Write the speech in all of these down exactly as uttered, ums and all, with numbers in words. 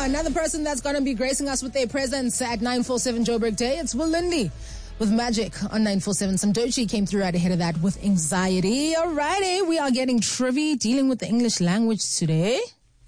another person that's going to be gracing us with their presence at nine forty-seven Joburg Day. It's Will Lindy with Magic on nine forty-seven. Some Dochi came through right ahead of that with Anxiety. Alrighty, we are getting trivia, dealing with the English language today.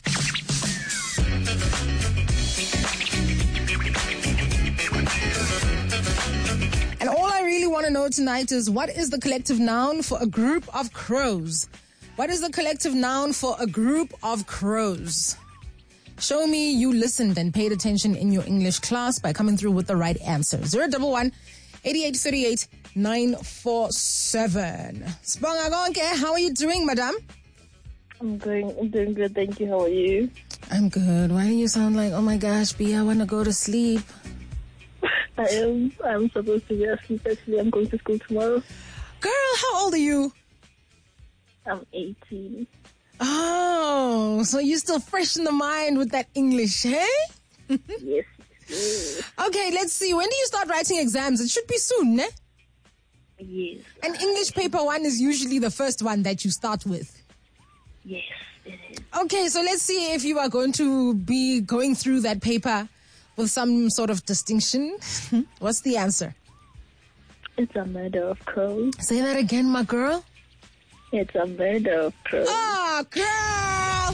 And all I really want to know tonight is, what is the collective noun for a group of crows? What is the collective noun for a group of crows? Show me you listened and paid attention in your English class by coming through with the right answer. zero one one, eight eight three eight, nine four seven. Sibonga konke, how are you doing, madam? I'm going, I'm doing good, thank you. How are you? I'm good. Why do you sound like, oh my gosh, B, I want to go to sleep? I am. I'm supposed to be asleep. Actually, I'm going to school tomorrow. Girl, how old are you? I'm eighteen. Oh, so you're still fresh in the mind with that English, hey? Yes, yes. Okay, let's see. When do you start writing exams? It should be soon, ne? Yes. And English paper one is usually the first one that you start with. Yes, it is. Okay, so let's see if you are going to be going through that paper with some sort of distinction. What's the answer? It's a murder of crows. Say that again, my girl. It's a murder of crows. Oh, girl!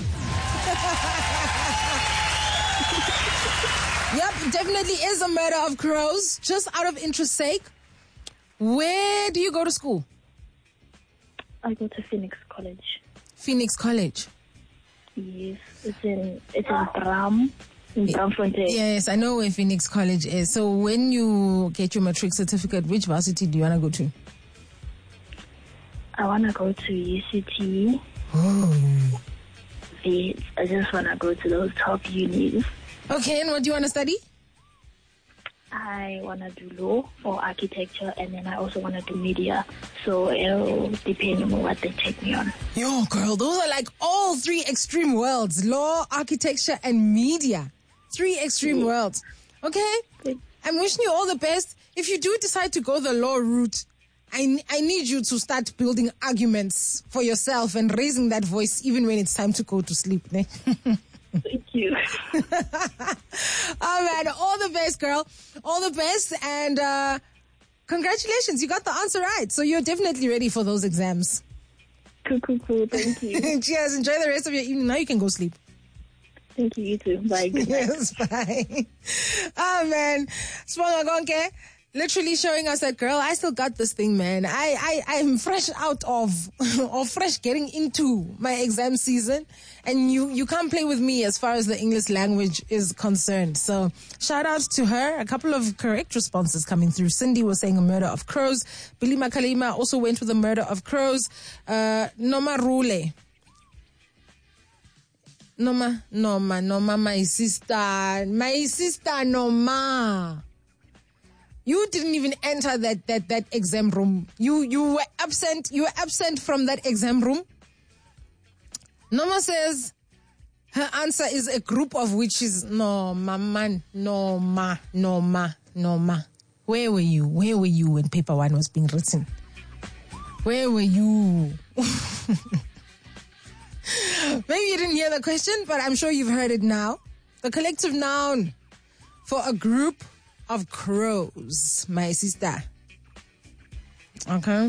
Yep, definitely is a murder of crows. Just out of interest sake, where do you go to school? I go to Phoenix College. Phoenix College? Yes, it's in it's in Bram, in Bramfontein. Yes, I know where Phoenix College is. So when you get your matric certificate, which varsity do you want to go to? I want to go to U C T. Oh. Yes, I just want to go to those top unis. Okay, and what do you want to study? I want to do law or architecture, and then I also want to do media. So it'll depend on what they take me on. Yo, girl, those are like all three extreme worlds. Law, architecture, and media. Three extreme yeah. worlds. Okay? Good. I'm wishing you all the best. If you do decide to go the law route, I, I need you to start building arguments for yourself and raising that voice even when it's time to go to sleep. Ne? Thank you. All right, all the best, girl. All the best, and uh, congratulations, you got the answer right. So you're definitely ready for those exams. Cool, cool, cool. Thank you. Cheers. Enjoy the rest of your evening. Now you can go sleep. Thank you, you too. Bye. Good night. Yes, bye. Oh, man. Sibonga konke. Literally showing us that, girl, I still got this thing, man. I, I, I'm fresh out of, or fresh getting into my exam season. And you, you can't play with me as far as the English language is concerned. So shout out to her. A couple of correct responses coming through. Cindy was saying a murder of crows. Billy Makalima also went with a murder of crows. Uh, Noma Rule. Noma, Noma, Noma, my sister. My sister, Noma. You didn't even enter that, that, that exam room. You, you were absent. You were absent from that exam room. Noma says her answer is a group of witches. No, ma, man. No, ma, no, ma, no, ma. Where were you? Where were you when paper one was being written? Where were you? Maybe you didn't hear the question, but I'm sure you've heard it now. The collective noun for a group of crows, my sister. Okay.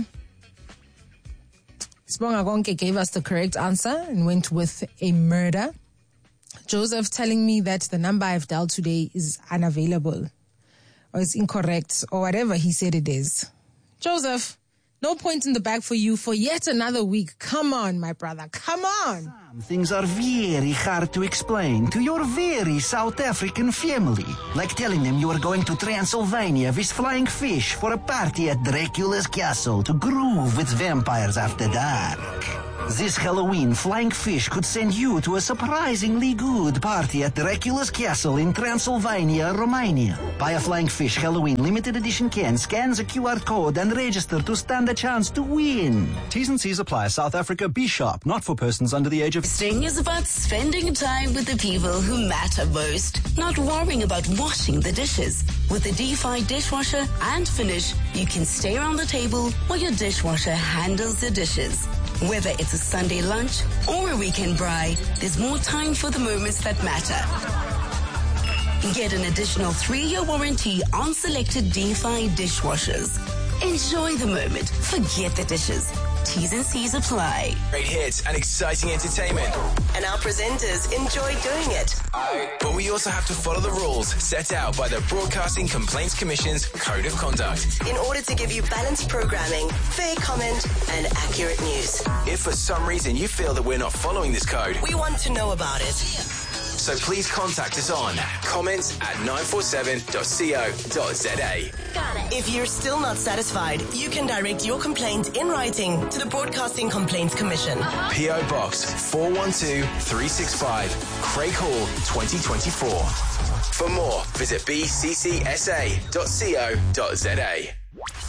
Sibonga konke gave us the correct answer and went with a murder. Joseph telling me that the number I've dialed today is unavailable or is incorrect or whatever he said it is. Joseph, no point in the bag for you for yet another week. Come on, my brother. Come on. Some things are very hard to explain to your very South African family. Like telling them you are going to Transylvania with flying fish for a party at Dracula's castle to groove with vampires after dark. This Halloween, Flying Fish could send you to a surprisingly good party at Dracula's castle in Transylvania, Romania. Buy a Flying Fish Halloween limited edition can, scan the Q R code and register to stand a chance to win. T's and C's apply. South Africa, be sharp. Not for persons under the age of... Sting is about spending time with the people who matter most. Not worrying about washing the dishes. With the D five dishwasher and Finish, you can stay around the table while your dishwasher handles the dishes. Whether it's a Sunday lunch or a weekend braai, there's more time for the moments that matter. Get an additional three-year warranty on selected D-Fi dishwashers. Enjoy the moment. Forget the dishes. T's and C's apply. Great hits and exciting entertainment. And our presenters enjoy doing it. But we also have to follow the rules set out by the Broadcasting Complaints Commission's Code of Conduct. In order to give you balanced programming, fair comment, and accurate news. If for some reason you feel that we're not following this code, we want to know about it. So please contact us on comments at nine four seven dot co dot za. If you're still not satisfied, you can direct your complaint in writing to the Broadcasting Complaints Commission. Uh-huh. P O Box four one two three six five, Craighall, twenty twenty-four. For more, visit b c c s a dot co dot za.